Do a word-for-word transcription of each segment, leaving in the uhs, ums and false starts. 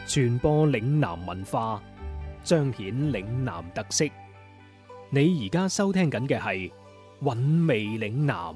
傳播嶺南文化，彰顯嶺南特色。你而家收聽緊嘅係韻味嶺南。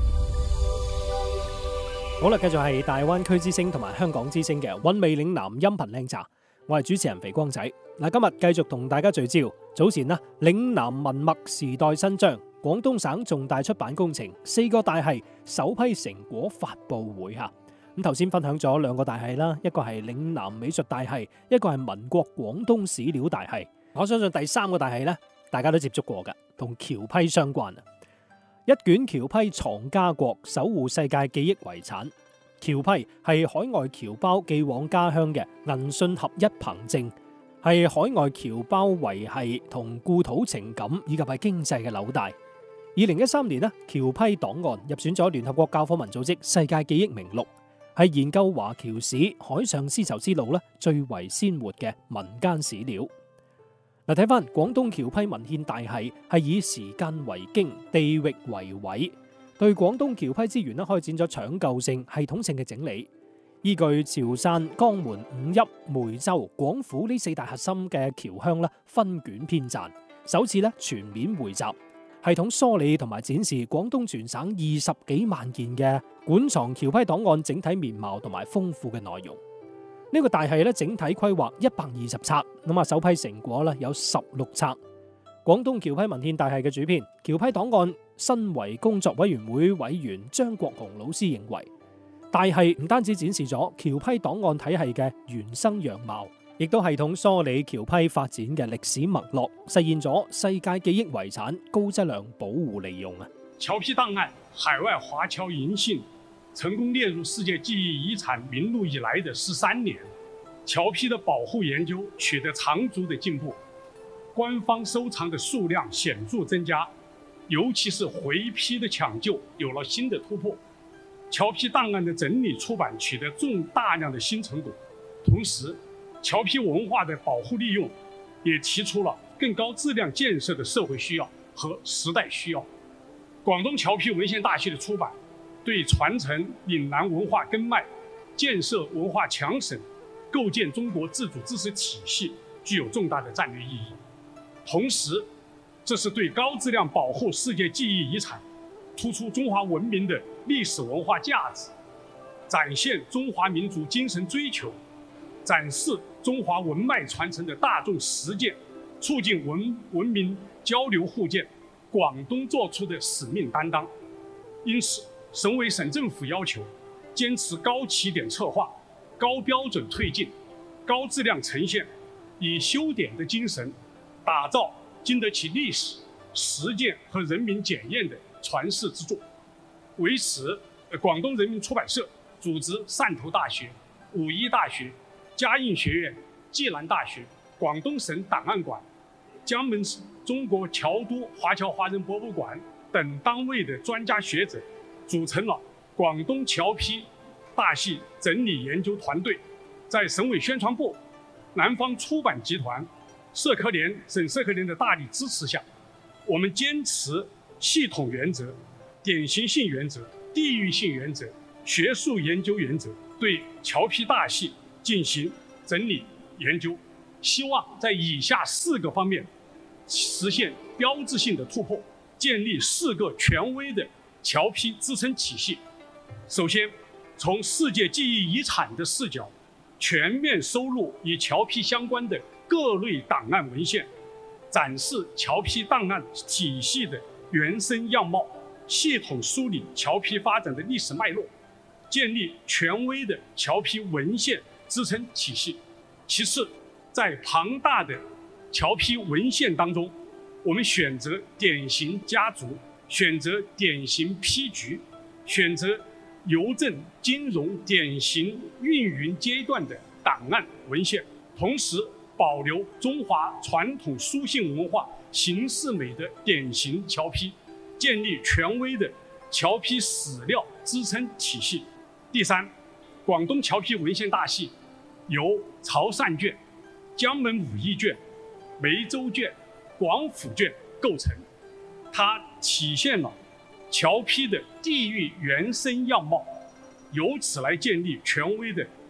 好啦，繼續係大灣區之聲同埋香港之聲嘅韻味嶺南音頻靚茶。我係主持人肥光仔。嗱，今日繼續同大家聚焦早前啦，嶺南文脈時代新章，廣東省重大出版工程四個大系首批成果發佈會吓。咁頭先分享咗兩個大系啦，一個係嶺南美術大系，一個係民國廣東史料大系。我相信第三個大系呢，大家都接觸過噶，同僑批相關啊。一卷僑批藏家國，守護世界記憶遺產。僑批係海外僑胞寄往家鄉嘅銀信合一憑證，係海外僑胞維繫同故土情感以及係經濟嘅紐帶。二零一三年呢，僑批檔案入選咗聯合國教科文組織世界記憶名錄，係研究華僑史海上絲綢之路咧最為鮮活嘅民間史料。嗱，睇翻廣東僑批文獻大系係以時間為經，地域為緯，對廣東僑批資源咧開展咗搶救性、系統性嘅整理，依據潮汕、江門、五邑、梅州、廣府呢四大核心嘅僑鄉咧分卷編撰，首次咧全面匯集，系統梳理同埋展示廣東全省二十幾萬件嘅館藏僑批檔案整體面貌同埋豐富嘅內容。呢、這個大系咧整體規劃一百二十冊，咁啊首批成果咧有十六冊。廣東僑批文獻大系嘅主編、僑批檔案申遺工作委員會委員張國雄老師認為，大系唔單止展示咗僑批檔案體系嘅原生樣貌，亦都系統梳理僑批發展嘅歷史脈絡，實現咗世界記憶遺產高質量保護利用啊！ 僑批檔案海外華僑銀信成功列入世界記憶遺產名錄以來的十三年，僑批的保護研究取得長足的進步，官方收藏的數量顯著增加，尤其是回批的搶救有了新的突破。僑批檔案的整理出版取得重大量的新成果，同時僑批文化的保護利用也提出了更高質量建設的社會需要和時代需要。廣東僑批文獻大系的出版，對傳承嶺南文化根脈、建設文化強省、構建中國自主知識體系具有重大的戰略意義。同時，這是對高質量保護世界記憶遺產、突出中華文明的歷史文化價值、展現中華民族精神追求、展示中華文脈傳承的大眾實踐、促進文文明交流互鑑，廣東作出的使命擔當。因此，省委省政府要求堅持高起點策劃、高標準推進、高質量呈現，以修典的精神打造經得起歷史、實踐和人民檢驗的傳世之作。為此，廣東人民出版社組織汕頭大學、武夷大學、嘉應學院、暨南大學、廣東省檔案館、江門市中國僑都華僑華人博物館等單位的專家學者，組成了廣東僑批大系整理研究團隊，在省委宣傳部、南方出版集團、社科聯、省社科聯的大力支持下，我們堅持系統原則、典型性原則、地域性原則、學術研究原則，對僑批大系進行整理研究，希望在以下四個方面實現標誌性的突破，建立四個權威的僑批支撐體系。首先，從世界記憶遺產的視角，全面收錄與僑批相關的各類檔案文獻，展示僑批檔案體系的原生樣貌，系統梳理僑批發展的歷史脈絡，建立權威的僑批文獻支撐體系。其次，在龐大的僑批文獻當中，我們選擇典型家族，選擇典型批局，選擇郵政、金融典型運營階段的檔案文獻，同時保留中華傳統書信文化形式美的典型僑批，建立權威的僑批史料支撐體系。第三，廣東僑批文獻大系由潮汕卷、江門武夷卷、梅州卷、廣府卷構成，它體現了僑批的地域原生樣貌，由此來建立權威的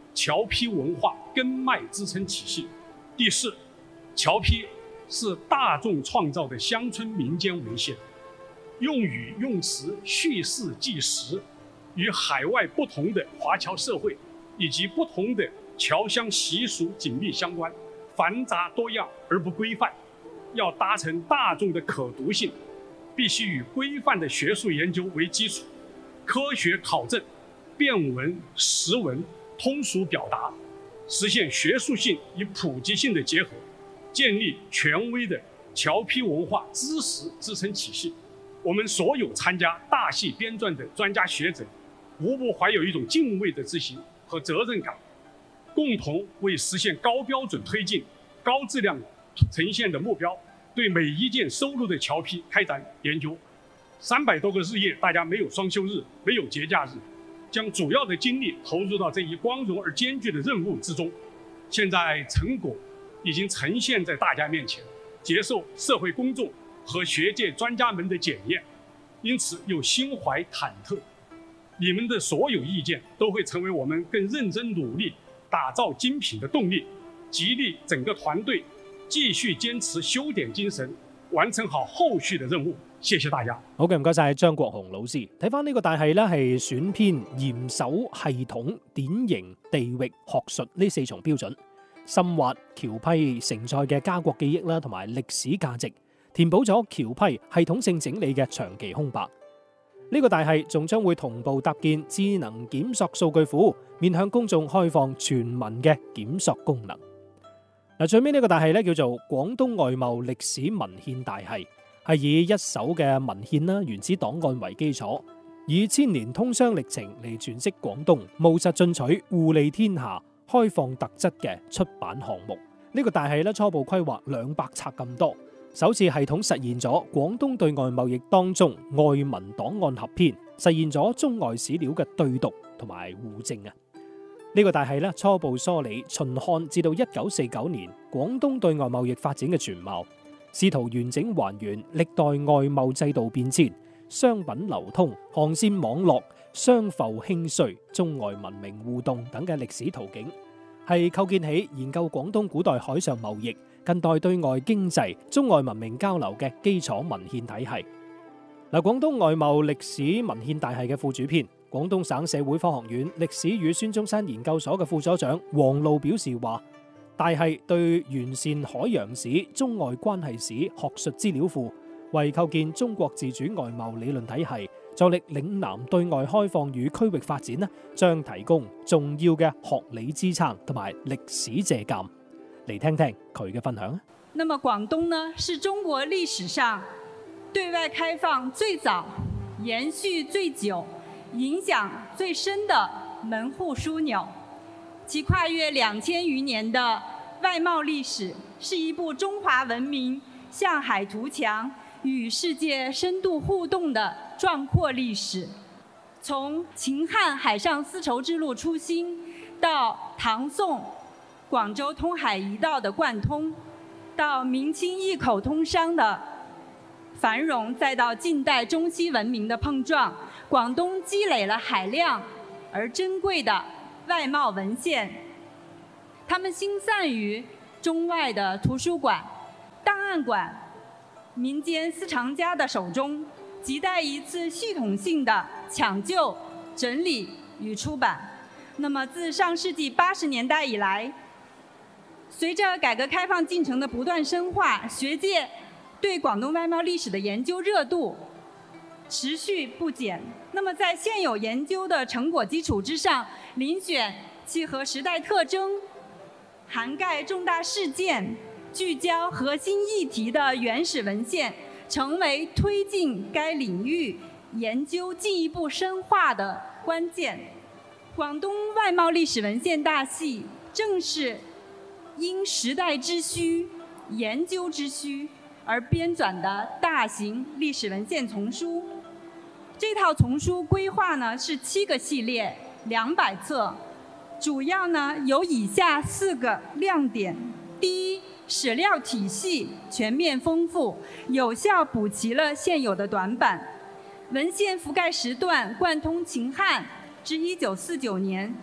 侨批文化根脉支撑体系。第四，侨批是大众创造的乡村民间文献，用语用词叙事纪实，与海外不同的华侨社会以及不同的侨乡习俗紧密相关，繁杂多样而不规范，要达成大众的可读性，必须以规范的学术研究为基础，科学考证，变文实文，通俗表达，实现学术性与普及性的结合，建立权威的侨批文化知识支撑体系。我们所有参加大系编撰的专家学者，无不怀有一种敬畏的之心和责任感，共同为实现高标准推进、高质量呈现的目标，对每一件收录的侨批开展研究。三百多个日夜，大家没有双休日，没有节假日，将主要的精力投入到这一光荣而艰巨的任务之中。现在成果已经呈现在大家面前，接受社会公众和学界专家们的检验，因此又心怀忐忑。你们的所有意见都会成为我们更认真努力打造精品的动力，激勵整個團隊繼續堅持修典精神，完成好後續的任務。謝謝大家。 好嘅，唔該晒張國雄老師。睇翻呢個大系咧，係選編嚴守系統、典型、地域、學術呢四重標準，深挖僑批承載嘅家國記憶啦，同埋歷史價值，填補咗僑批系統性整理嘅長期空白。呢個大系仲將會同步搭建智能檢索數據庫，面向公眾開放全文嘅檢索功能。嗱，最尾呢個大系咧叫做廣東外貿歷史文獻大系，係以一手嘅文獻啦、原始檔案為基礎，以千年通商歷程嚟詮釋廣東務實進取、互利天下、開放特質嘅出版項目。呢個大系咧初步規劃兩百冊咁多。首次系統實現咗廣東對外貿易當中外文檔案合編，實現咗中外史料嘅對讀同埋互證啊！呢個大系咧初步梳理秦漢至到一九四九年廣東對外貿易發展嘅全貌，試圖完整還原歷代外貿制度變遷、商品流通、航線網絡、商埠興衰、中外文明互動等嘅歷史圖景，係構建起研究廣東古代海上貿易、近代對外經濟、中外文明交流嘅基礎文獻體系。嗱，廣東外貿歷史文獻大系嘅副主編、廣東省社會科學院歷史與孫中山研究所嘅副所長黃路表示話，大系對完善海洋史、中外關係史學術資料庫，為構建中國自主外貿理論體系，助力嶺南對外開放與區域發展呢，將提供重要嘅學理支撐同埋歷史借鑑。嚟聽聽佢嘅分享。 那麼廣東呢，是中國歷史上對外開放最早、延續最久、影響最深的門戶樞紐。其跨越兩千餘年的外貿歷史，是一部中華文明向海圖強、與世界深度互動的壯闊歷史。從秦漢海上絲綢之路初興，到唐宋廣州通海一道的貫通，到明清異口通商的繁榮，再到近代中西文明的碰撞，廣東積累了海量而珍貴的外貿文獻，它們興散於中外的圖書館、檔案館、民間私藏家的手中，亟待一次系統性的搶救、整理與出版。那麼自上世紀八十年代以來，隨着改革開放進程的不斷深化，學界對廣東外貿歷史的研究熱度持續不減。那麼在現有研究的成果基礎之上，遴選契合時代特徵、涵蓋重大事件、聚焦核心議題的原始文獻，成為推進該領域研究進一步深化的關鍵。廣東外貿歷史文獻大系正是因時代之需、研究之需而編纂的大型歷史文獻叢書。這套叢書規劃呢是七個系列，兩百冊，主要呢有以下四個亮點：第一，史料體系全面豐富，有效補齊了現有的短板，文獻覆蓋時段貫通秦漢至一九四九年。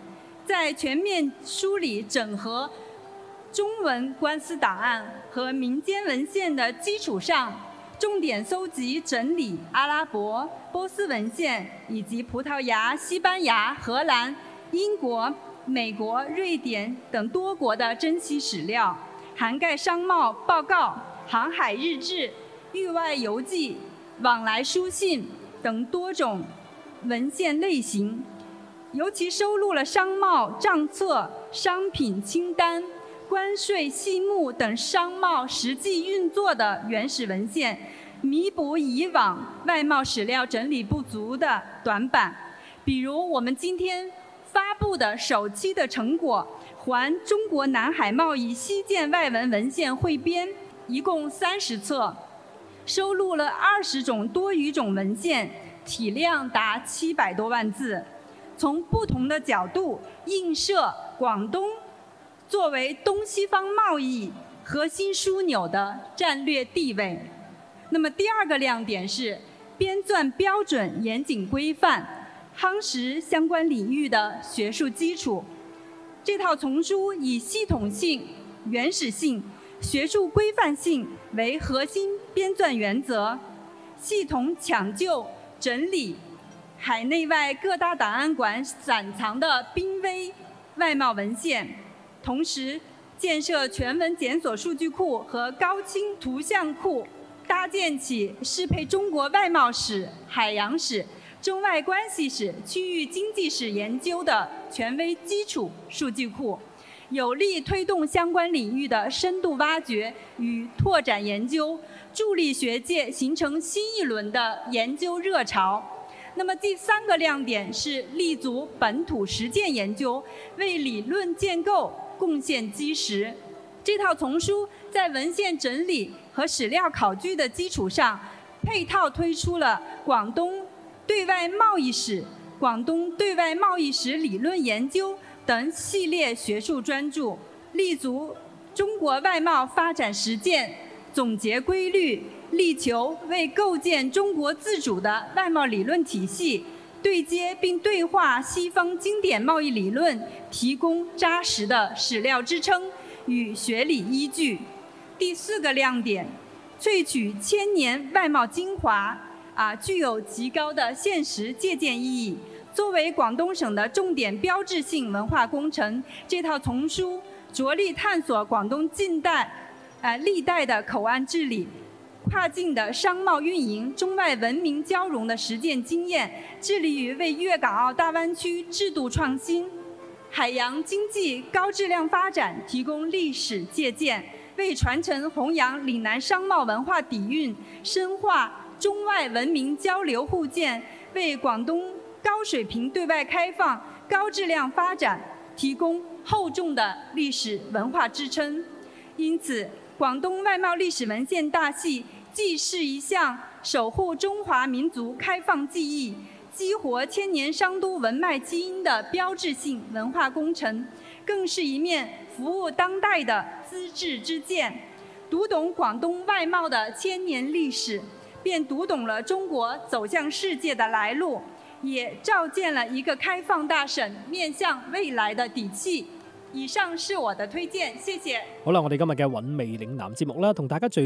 在全面梳理整合中文官司档案和民间文献的基础上，重点搜集整理阿拉伯、波斯文献以及葡萄牙、西班牙、荷兰、英国、美国、瑞典等多国的珍稀史料，涵盖商贸报告、航海日志、域外游记、往来书信等多种文献类型，尤其收录了商贸账册、商品清单、关税细目等商贸实际运作的原始文献，弥补以往外贸史料整理不足的短板。比如我们今天发布的首期的成果《还中国南海贸易西建外文文献汇编》，一共三十册，收录了二十种多语种文献，体量达七百多万字，从不同的角度映射广东作为东西方贸易核心枢纽的战略地位。那么第二个亮点是编纂标准严谨规范，夯实相关领域的学术基础。这套丛书以系统性、原始性、学术规范性为核心编纂原则，系统抢救整理海内外各大档案馆散藏的濒危外贸文献，同时建设全文检索数据库和高清图像库，搭建起适配中国外贸史、海洋史、中外关系史、区域经济史研究的权威基础数据库，有力推动相关领域的深度挖掘与拓展研究，助力学界形成新一轮的研究热潮。那么第三个亮点是立足本土实践研究，为理论建构贡献基石。这套丛书在文献整理和史料考据的基础上，配套推出了广东对外贸易史、广东对外贸易史理论研究等系列学术专著，立足中国外贸发展实践，总结规律，力求为构建中国自主的外贸理论体系，对接并对话西方经典贸易理论，提供扎实的史料支撑与学理依据。第四个亮点，萃取千年外贸精华，啊，具有极高的现实借鉴意义。作为广东省的重点标志性文化工程，这套丛书着力探索广东近代、呃历代的口岸治理、跨境的商贸运营、中外文明交融的实践经验，致力于为粤港澳大湾区制度创新、海洋经济高质量发展提供历史借鉴，为传承弘扬岭南商贸文化底蕴、深化中外文明交流互鉴，为广东高水平对外开放、高质量发展提供厚重的历史文化支撑。因此，广东外贸历史文献大系既是一项守护中华民族开放记忆、激活千年商都文脉基因的标志性文化工程，更是一面服务当代的资治之鉴。读懂广东外贸的千年历史，便读懂了中国走向世界的来路，也照见了一个开放大省面向未來的底氣。以上是我的推薦，謝謝。 好啦，我哋今日嘅韻味嶺南節目啦，同大家聚